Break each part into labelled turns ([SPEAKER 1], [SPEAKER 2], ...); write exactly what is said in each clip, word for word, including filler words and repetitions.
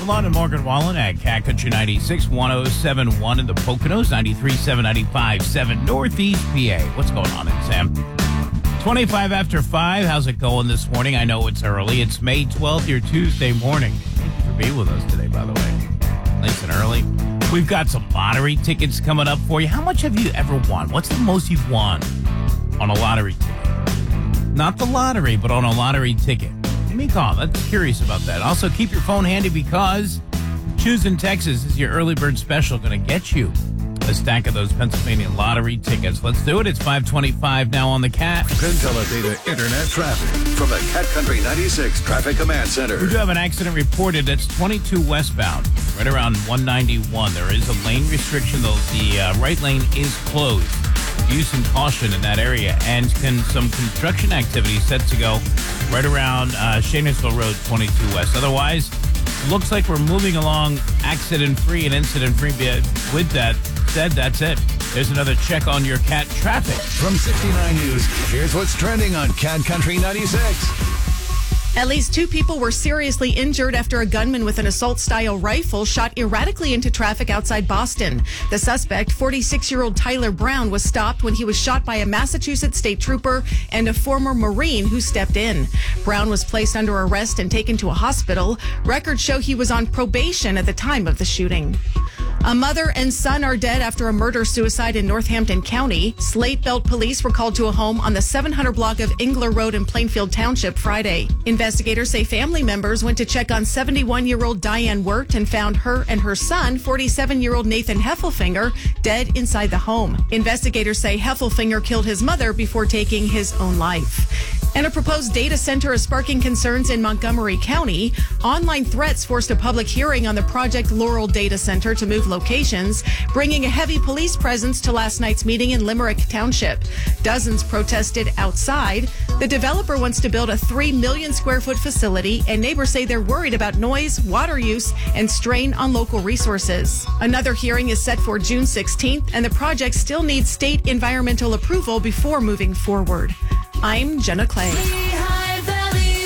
[SPEAKER 1] Malone and Morgan Wallen at Cat Country ninety-six, one oh seven point one in the Poconos, ninety-three point seven, ninety-five point seven Northeast P A. What's going on, in Sam? twenty-five after five. How's it going this morning? I know it's early. It's May twelfth, your Tuesday morning. Thank you for being with us today, by the way. Nice and early. We've got some lottery tickets coming up for you. How much have you ever won? What's the most you've won on a lottery ticket? Not the lottery, but on a lottery ticket. Give me a call. I'm curious about that. Also, keep your phone handy because Choosing Texas is your early bird special. Going to get you a stack of those Pennsylvania lottery tickets. Let's do it. It's five twenty-five now on the Cat.
[SPEAKER 2] PenTeleData Internet traffic from the Cat Country ninety-six Traffic Command Center.
[SPEAKER 1] We do have an accident reported. That's twenty-two westbound, right around one ninety-one. There is a lane restriction, though. The uh, right lane is closed. Use and caution in that area. And can some construction activity set to go right around uh, Shanersville Road, twenty-two west. Otherwise, looks like we're moving along accident-free and incident-free. With that said, that's it. There's another check on your Cat traffic.
[SPEAKER 2] From sixty-nine News, here's what's trending on Cat Country ninety-six.
[SPEAKER 3] At least two people were seriously injured after a gunman with an assault-style rifle shot erratically into traffic outside Boston. The suspect, forty-six-year-old Tyler Brown, was stopped when he was shot by a Massachusetts state trooper and a former Marine who stepped in. Brown was placed under arrest and taken to a hospital. Records show he was on probation at the time of the shooting. A mother and son are dead after a murder-suicide in Northampton County. Slate Belt police were called to a home on the seven hundred block of Engler Road in Plainfield Township Friday. Investigators say family members went to check on seventy-one-year-old Diane Wirt and found her and her son, forty-seven-year-old Nathan Heffelfinger, dead inside the home. Investigators say Heffelfinger killed his mother before taking his own life. And a proposed data center is sparking concerns in Montgomery County. Online threats forced a public hearing on the Project Laurel data center to move locations, bringing a heavy police presence to last night's meeting in Limerick Township. Dozens protested outside. The developer wants to build a three million square foot facility, and neighbors say they're worried about noise, water use, and strain on local resources. Another hearing is set for June sixteenth, and the project still needs state environmental approval before moving forward. I'm Jenna Clay.
[SPEAKER 4] Lehigh Valley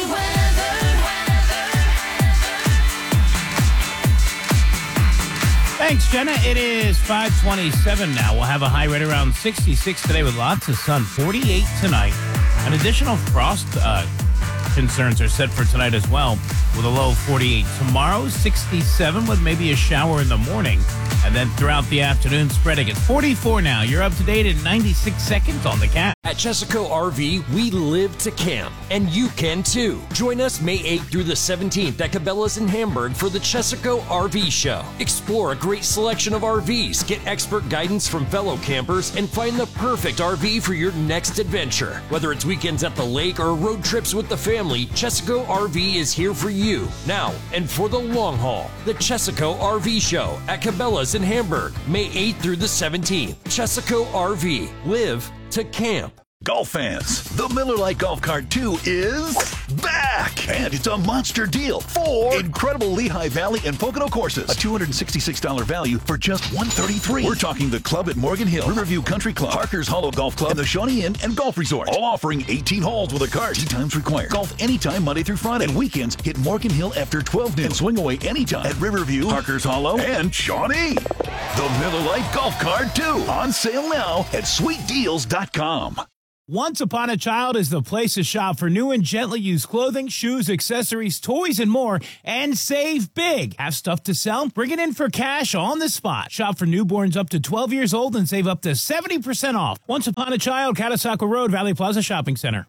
[SPEAKER 4] weather.
[SPEAKER 1] Thanks, Jenna. It is five twenty-seven now. We'll have a high right around sixty-six today with lots of sun. forty-eight tonight. An additional frost uh, concerns are set for tonight as well with a low of forty-eight. Tomorrow, sixty-seven with maybe a shower in the morning. And then throughout the afternoon, spreading. It's forty-four now. You're up to date in ninety-six seconds on the Cat.
[SPEAKER 5] At Chesaco R V, we live to camp, and you can too. Join us May eighth through the seventeenth at Cabela's in Hamburg for the Chesaco R V Show. Explore a great selection of R Vs, get expert guidance from fellow campers, and find the perfect R V for your next adventure. Whether it's weekends at the lake or road trips with the family, Chesaco R V is here for you, now and for the long haul. The Chesaco R V Show at Cabela's in Hamburg, May eighth through the seventeenth. Chesaco R V. Live to camp.
[SPEAKER 2] Golf fans, the Miller Lite Golf Cart two is back! And it's a monster deal. Four incredible Lehigh Valley and Pocono courses. A two hundred sixty-six dollars value for just one hundred thirty-three dollars. We're talking the club at Morgan Hill, Riverview Country Club, Parker's Hollow Golf Club, and the Shawnee Inn and Golf Resort. All offering eighteen holes with a cart. Tee times required. Golf anytime Monday through Friday. And weekends, hit Morgan Hill after twelve noon. And swing away anytime at Riverview, Parker's Hollow, and Shawnee. The Miller Lite Golf Cart two. On sale now at sweet deals dot com.
[SPEAKER 1] Once Upon a Child is the place to shop for new and gently used clothing, shoes, accessories, toys, and more, and save big. Have stuff to sell? Bring it in for cash on the spot. Shop for newborns up to twelve years old and save up to seventy percent off. Once Upon a Child, Catasauqua Road, Valley Plaza Shopping Center.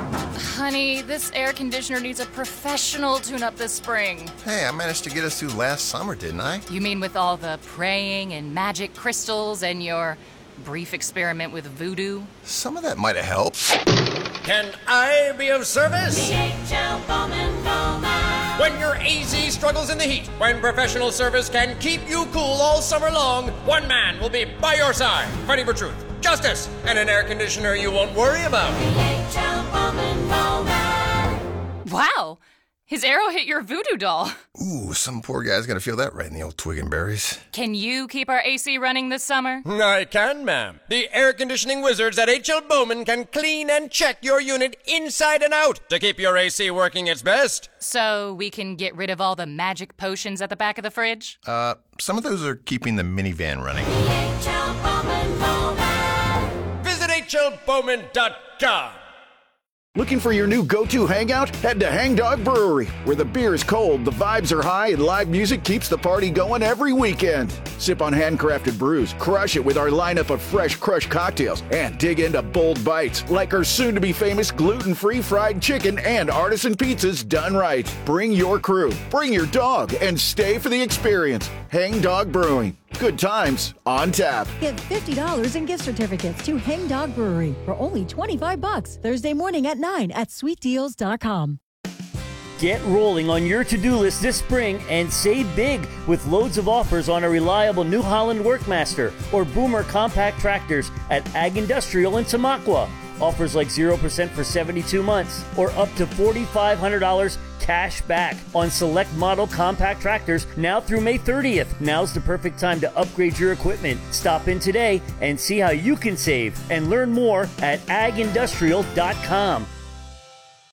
[SPEAKER 6] Honey, this air conditioner needs a professional tune-up this spring.
[SPEAKER 7] Hey, I managed to get us through last summer, didn't I?
[SPEAKER 6] You mean with all the praying and magic crystals and your brief experiment with voodoo?
[SPEAKER 7] Some of that might have helped.
[SPEAKER 8] Can I be of service?
[SPEAKER 4] D H L Bowman Bowman.
[SPEAKER 8] When your A Z struggles in the heat, when professional service can keep you cool all summer long, one man will be by your side, fighting for truth, justice, and an air conditioner you won't worry about.
[SPEAKER 4] D H L Bowman Bowman.
[SPEAKER 6] Wow! His arrow hit your voodoo doll.
[SPEAKER 7] Ooh, some poor guy's gonna feel that right in the old twig and berries.
[SPEAKER 6] Can you keep our A C running this summer?
[SPEAKER 8] I can, ma'am. The air conditioning wizards at H L Bowman can clean and check your unit inside and out to keep your A C working its best.
[SPEAKER 6] So we can get rid of all the magic potions at the back of the fridge?
[SPEAKER 7] Uh, some of those are keeping the minivan running.
[SPEAKER 4] H L Bowman Bowman.
[SPEAKER 8] Visit H L Bowman dot com.
[SPEAKER 9] Looking for your new go-to hangout? Head to Hang Dog Brewery, where the beer is cold, the vibes are high, and live music keeps the party going every weekend. Sip on handcrafted brews, crush it with our lineup of fresh crushed cocktails, and dig into bold bites like our soon-to-be famous gluten-free fried chicken and artisan pizzas done right. Bring your crew, bring your dog, and stay for the experience. Hang Dog Brewing. Good times on tap.
[SPEAKER 10] Get fifty dollars in gift certificates to Hang Dog Brewery for only twenty-five bucks Thursday morning at nine at sweet deals dot com.
[SPEAKER 11] Get rolling on your to-do list this spring and save big with loads of offers on a reliable New Holland Workmaster or Boomer compact tractors at Ag Industrial in Tamaqua. Offers like zero percent for seventy-two months or up to four thousand five hundred dollars cash back on select model compact tractors now through May thirtieth. Now's the perfect time to upgrade your equipment. Stop in today and see how you can save and learn more at ag industrial dot com.